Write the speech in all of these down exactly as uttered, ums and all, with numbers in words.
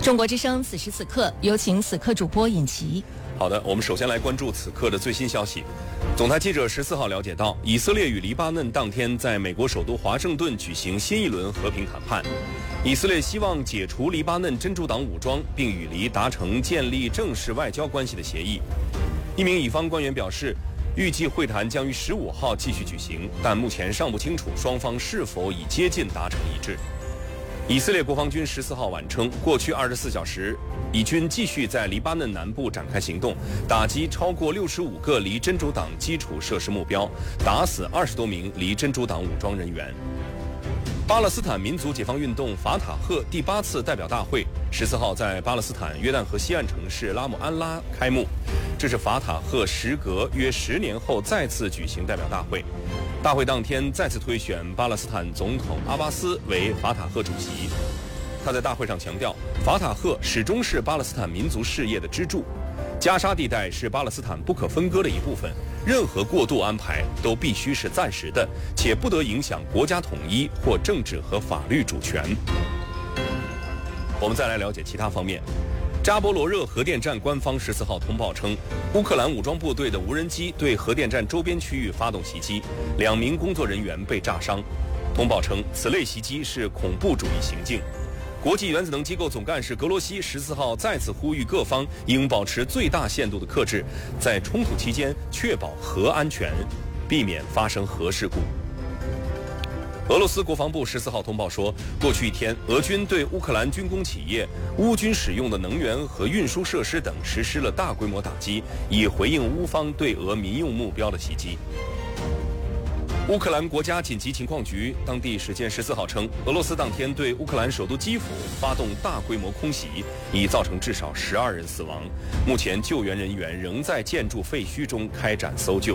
中国之声此时此刻，有请此刻主播尹奇。 好的，我们首先来关注此刻的最新消息。总台记者十四号了解到，以色列与黎巴嫩当天在美国首都华盛顿举行新一轮和平谈判。以色列希望解除黎巴嫩真主党武装，并与黎达成建立正式外交关系的协议。一名以方官员表示，预计会谈将于十五号继续举行，但目前尚不清楚双方是否已接近达成一致。以色列国防军十四号晚称，过去二十四小时，以军继续在黎巴嫩南部展开行动，打击超过六十五个黎真主党基础设施目标，打死二十多名黎真主党武装人员。巴勒斯坦民族解放运动法塔赫第八次代表大会十四号在巴勒斯坦约旦河西岸城市拉姆安拉开幕，这是法塔赫时隔约十年后再次举行代表大会。大会当天再次推选巴勒斯坦总统阿巴斯为法塔赫主席。他在大会上强调，法塔赫始终是巴勒斯坦民族事业的支柱，加沙地带是巴勒斯坦不可分割的一部分，任何过渡安排都必须是暂时的，且不得影响国家统一或政治和法律主权。我们再来了解其他方面。扎波罗热核电站官方十四号通报称，乌克兰武装部队的无人机对核电站周边区域发动袭击，两名工作人员被炸伤。通报称，此类袭击是恐怖主义行径。国际原子能机构总干事格罗西十四号再次呼吁各方应保持最大限度的克制，在冲突期间确保核安全，避免发生核事故。俄罗斯国防部十四号通报说，过去一天，俄军对乌克兰军工企业、乌军使用的能源和运输设施等实施了大规模打击，以回应乌方对俄民用目标的袭击。乌克兰国家紧急情况局当地时间十四号称，俄罗斯当天对乌克兰首都基辅发动大规模空袭，已造成至少十二人死亡。目前救援人员仍在建筑废墟中开展搜救。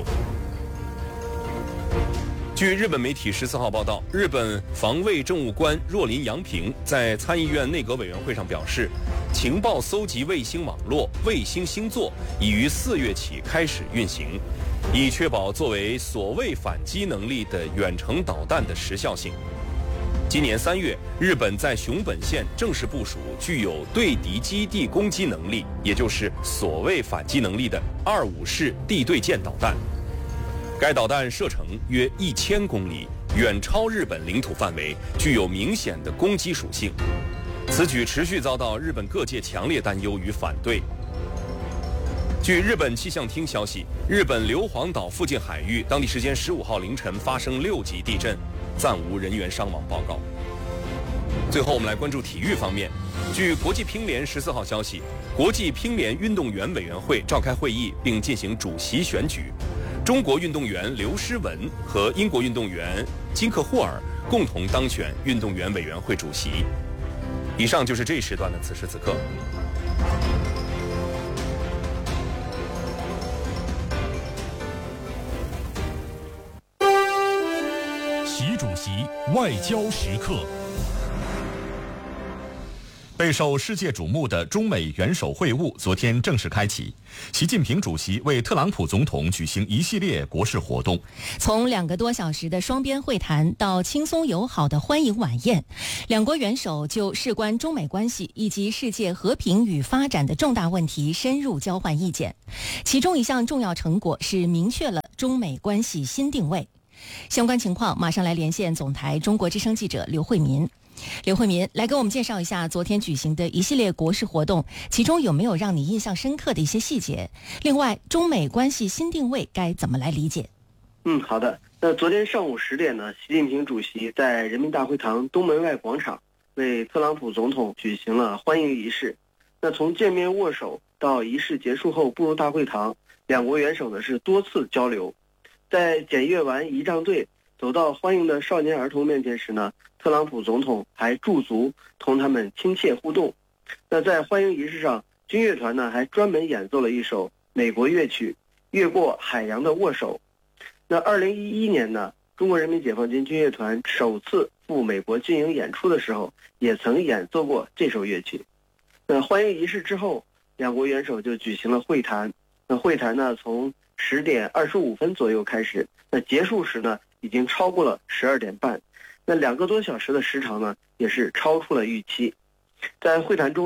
据日本媒体十四号报道，日本防卫政务官若林洋平在参议院内阁委员会上表示，情报搜集卫星网络卫星星座已于四月起开始运行，以确保作为所谓反击能力的远程导弹的时效性。今年三月，日本在熊本县正式部署具有对敌基地攻击能力，也就是所谓反击能力的二五式地对舰导弹。该导弹射程约一千公里，远超日本领土范围，具有明显的攻击属性。此举持续遭到日本各界强烈担忧与反对。据日本气象厅消息，日本硫磺岛附近海域当地时间十五号凌晨发生六级地震，暂无人员伤亡报告。最后，我们来关注体育方面。据国际乒联十四号消息，国际乒联运动员委员会召开会议并进行主席选举。中国运动员刘诗雯和英国运动员金克霍尔共同当选运动员委员会主席。以上就是这一时段的此时此刻。 习主席外交时刻。备受世界瞩目的中美元首会晤昨天正式开启，习近平主席为特朗普总统举行一系列国事活动。 从两个多小时的双边会谈到轻松友好的欢迎晚宴，两国元首就事关中美关系以及世界和平与发展的重大问题深入交换意见。其中一项重要成果是明确了中美关系新定位。相关情况马上来连线总台中国之声记者刘慧民。刘慧民来给我们介绍一下昨天举行的一系列国事活动，其中有没有让你印象深刻的一些细节？另外，中美关系新定位该怎么来理解？ 嗯，好的。那昨天上午十点呢，习近平主席在人民大会堂东门外广场为特朗普总统举行了欢迎仪式。那从见面握手到仪式结束后步入大会堂，两国元首呢是多次交流。在检阅完仪仗队走到欢迎的少年儿童面前时呢，特朗普总统还驻足同他们亲切互动。那在欢迎仪式上，军乐团呢还专门演奏了一首美国乐曲《越过海洋的握手》。那二零一一年呢，中国人民解放军军乐团首次赴美国军营演出的时候，也曾演奏过这首乐曲。那欢迎仪式之后，两国元首就举行了会谈。那会谈呢，从十点二十五分左右开始，那结束时呢，已经超过了十二点半。那两个多小时的时长呢，也是超出了预期。在会谈中呢，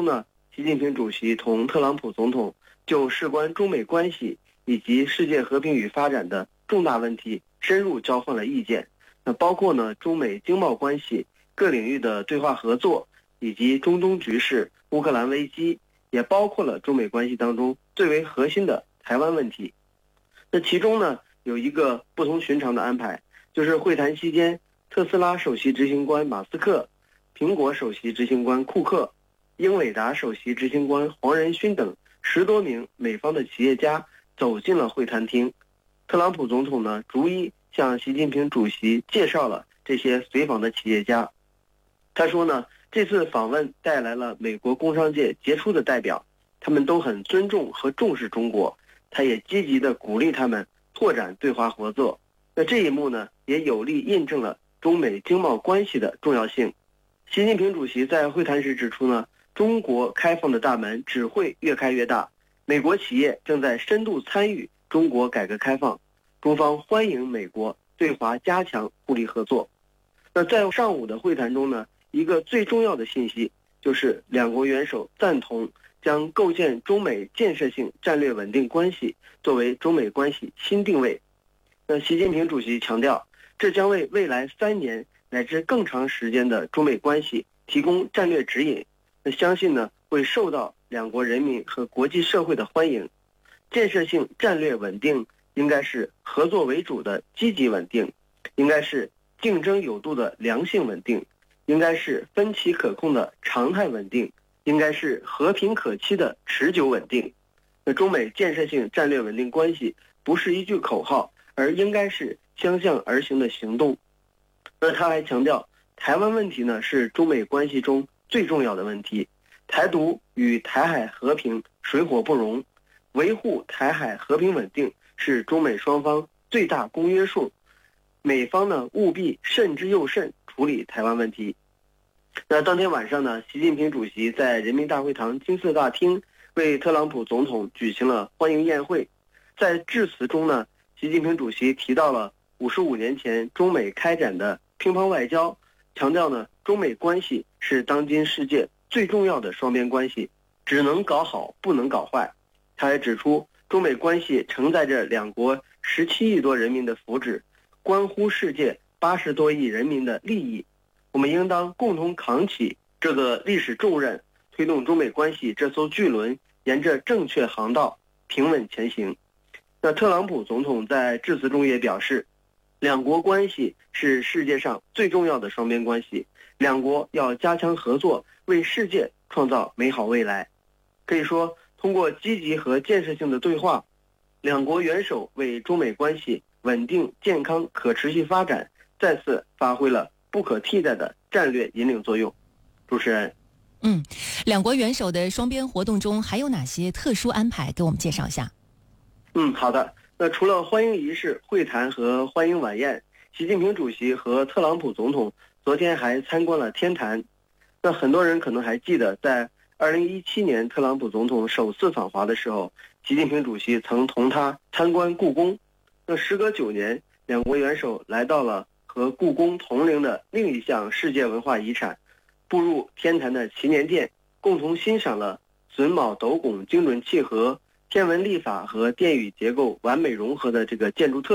习近平主席同特朗普总统就事关中美关系以及世界和平与发展的重大问题深入交换了意见。那包括呢中美经贸关系、各领域的对话合作，以及中东局势、乌克兰危机，也包括了中美关系当中最为核心的台湾问题。那其中呢有一个不同寻常的安排，就是会谈期间，特斯拉首席执行官马斯克、苹果首席执行官库克、英伟达首席执行官黄仁勋等十多名美方的企业家走进了会谈厅。特朗普总统呢逐一向习近平主席介绍了这些随访的企业家。他说呢，这次访问带来了美国工商界杰出的代表，他们都很尊重和重视中国，他也积极地鼓励他们拓展对华合作。那这一幕呢，也有力印证了中美经贸关系的重要性。习近平主席在会谈时指出呢，中国开放的大门只会越开越大，美国企业正在深度参与中国改革开放，中方欢迎美国对华加强互利合作。那在上午的会谈中呢，一个最重要的信息就是两国元首赞同将构建中美建设性战略稳定关系作为中美关系新定位。那习近平主席强调，这将为未来三年乃至更长时间的中美关系提供战略指引。那相信呢，会受到两国人民和国际社会的欢迎。建设性战略稳定应该是合作为主的积极稳定，应该是竞争有度的良性稳定，应该是分歧可控的常态稳定，应该是和平可期的持久稳定。那中美建设性战略稳定关系不是一句口号，而应该是相向而行的行动。那他还强调，台湾问题呢是中美关系中最重要的问题，台独与台海和平水火不容，维护台海和平稳定是中美双方最大公约数，美方呢务必慎之又慎处理台湾问题。那当天晚上呢，习近平主席在人民大会堂金色大厅为特朗普总统举行了欢迎宴会。在致辞中呢，习近平主席提到了五十五年前中美开展的乒乓外交，强调呢中美关系是当今世界最重要的双边关系，只能搞好不能搞坏。他还指出，中美关系承载着两国十七亿多人民的福祉，关乎世界八十多亿人民的利益。我们应当共同扛起这个历史重任，推动中美关系这艘巨轮沿着正确航道平稳前行。那特朗普总统在致辞中也表示，两国关系是世界上最重要的双边关系，两国要加强合作，为世界创造美好未来。可以说，通过积极和建设性的对话，两国元首为中美关系稳定、健康、可持续发展再次发挥了不可替代的战略引领作用。主持人， 嗯，两国元首的双边活动中还有哪些特殊安排？给我们介绍一下。 嗯，好的。那除了欢迎仪式、会谈和欢迎晚宴，习近平主席和特朗普总统昨天还参观了天坛。那很多人可能还记得，在二零一七年特朗普总统首次访华的时候，习近平主席曾同他参观故宫。那时隔九年，两国元首来到了和故宫同龄的另一项世界文化遗产，步入天坛的祈年殿，共同欣赏了榫卯斗拱精准契合、天文历法和殿宇结构完美融合的这个建筑特